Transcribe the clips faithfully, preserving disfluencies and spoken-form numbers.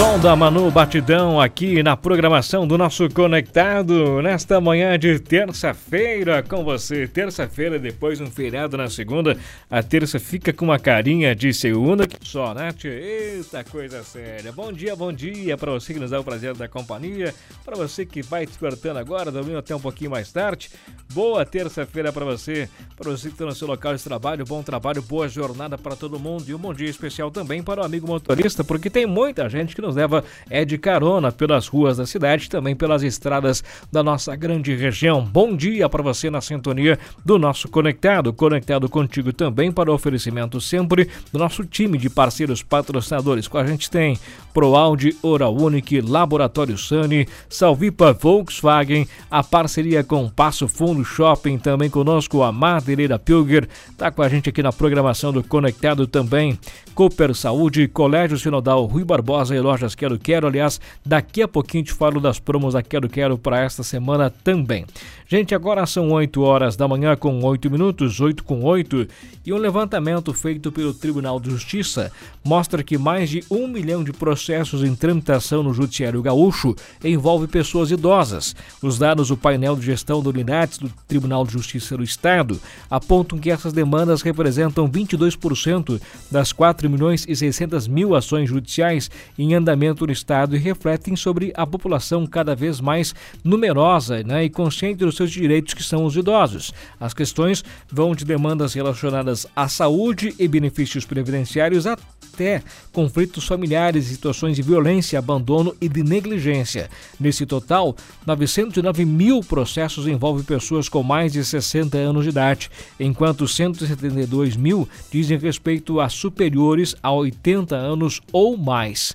som da Manu Batidão aqui na programação do nosso Conectado, nesta manhã de terça-feira com você. Terça-feira, depois um feriado na segunda, a terça fica com uma carinha de segunda só, né, tia? Eita, coisa séria. Bom dia, bom dia para você que nos dá o prazer da companhia, para você que vai despertando agora, dormindo até um pouquinho mais tarde. Boa terça-feira para você, para você que está no seu local de trabalho, bom trabalho, boa jornada para todo mundo e um bom dia especial também para o amigo motorista, porque tem muita gente que nos leva é de carona pelas ruas da cidade, também pelas estradas da nossa grande região. Bom dia para você na sintonia do nosso Conectado, conectado contigo também para o oferecimento sempre do nosso time de parceiros patrocinadores. Com a gente tem ProAude, Oral Unique, Laboratório Sani, Salvipa Volkswagen, a parceria com Passo Fundo Shopping, também conosco a Madeireira Pilger, tá com a gente aqui na programação do Conectado também, Cooper Saúde, Colégio Sinodal Rui Barbosa e Lojas Quero Quero. Aliás, daqui a pouquinho te falo das promos da Quero Quero para esta semana também. Gente, agora são oito horas da manhã com oito minutos, oito com oito, e um levantamento feito pelo Tribunal de Justiça mostra que mais de um milhão de processos em tramitação no Judiciário Gaúcho envolve pessoas idosas. Os dados do painel de gestão de unidades do Tribunal de Justiça do Estado apontam que essas demandas representam vinte e dois por cento das quatro milhões e seiscentas mil ações judiciais em andamento no Estado e refletem sobre a população cada vez mais numerosa, né, e consciente dos seus direitos, que são os idosos. As questões vão de demandas relacionadas à saúde e benefícios previdenciários até conflitos familiares, situações de violência, abandono e de negligência. Nesse total, novecentos e nove mil processos envolvem pessoas com mais de sessenta anos de idade, enquanto cento e setenta e dois mil dizem respeito a superiores a oitenta anos ou mais.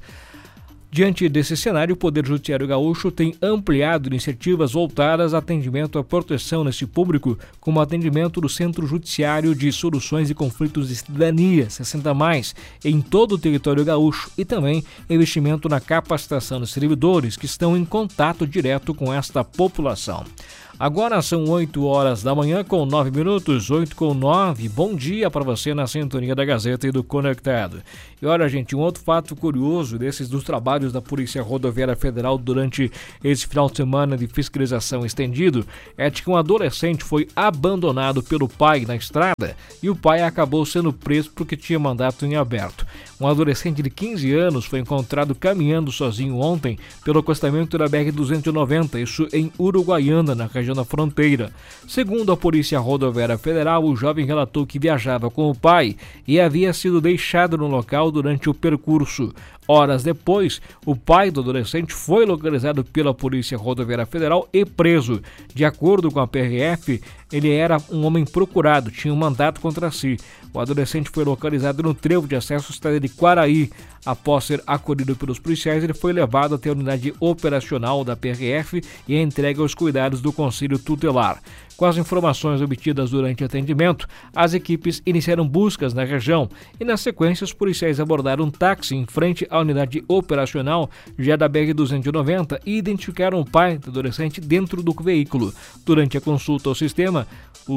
Diante desse cenário, o Poder Judiciário Gaúcho tem ampliado iniciativas voltadas a atendimento à proteção nesse público, como o atendimento do Centro Judiciário de Soluções de Conflitos de Cidadania, sessenta mais, em todo o território gaúcho, e também investimento na capacitação dos servidores que estão em contato direto com esta população. Agora são oito horas da manhã com nove minutos, oito com nove. Bom dia para você na sintonia da Gazeta e do Conectado. E olha, gente, um outro fato curioso desses dos trabalhos da Polícia Rodoviária Federal durante esse final de semana de fiscalização estendido é de que um adolescente foi abandonado pelo pai na estrada e o pai acabou sendo preso porque tinha mandato em aberto. Um adolescente de quinze anos foi encontrado caminhando sozinho ontem pelo acostamento da B R duzentos e noventa, isso em Uruguaiana, na região da fronteira. Segundo a Polícia Rodoviária Federal, o jovem relatou que viajava com o pai e havia sido deixado no local durante o percurso. Horas depois, o pai do adolescente foi localizado pela Polícia Rodoviária Federal e preso. De acordo com a P R F, ele era um homem procurado, tinha um mandato contra si. O adolescente foi localizado no trevo de acesso à cidade de Quaraí. Após ser acolhido pelos policiais, ele foi levado até a unidade operacional da P R F e entregue aos cuidados do Conselho Tutelar. Com as informações obtidas durante o atendimento, as equipes iniciaram buscas na região e, na sequência, os policiais abordaram um táxi em frente à unidade operacional já da B R duzentos e noventa e identificaram o pai do adolescente dentro do veículo. Durante a consulta ao sistema,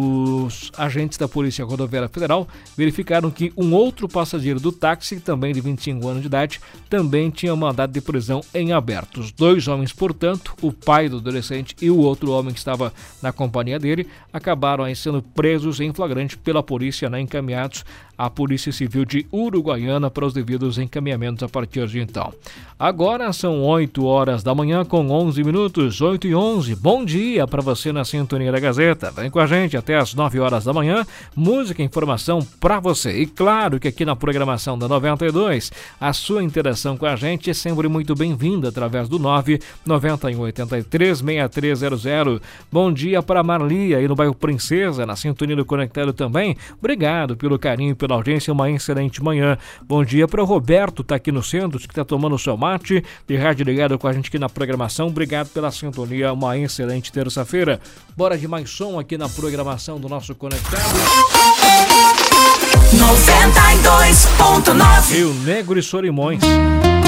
os agentes da Polícia Rodoviária Federal verificaram que um outro passageiro do táxi, também de vinte e cinco anos de idade, também tinha mandado de prisão em aberto. Os dois homens, portanto, o pai do adolescente e o outro homem que estava na companhia dele, acabaram aí sendo presos em flagrante pela polícia, né, encaminhados à Polícia Civil de Uruguaiana para os devidos encaminhamentos a partir de então. Agora são oito horas da manhã com onze minutos, oito e onze. Bom dia para você na sintonia da Gazeta. Vem com a gente até as nove horas da manhã, música e informação para você. E claro que aqui na programação da noventa e dois, a sua interação com a gente é sempre muito bem-vinda através do nove nove um oito três seis três zero zero. Bom dia para Marli aí no bairro Princesa, na sintonia do Conectado também. Obrigado pelo carinho e pela audiência, uma excelente manhã. Bom dia para o Roberto, tá aqui no centro, que está tomando o seu mate, de rádio ligado com a gente aqui na programação. Obrigado pela sintonia, uma excelente terça-feira. Bora de mais som aqui na programação do nosso Conectado. noventa e dois ponto nove Rio Negro e Solimões.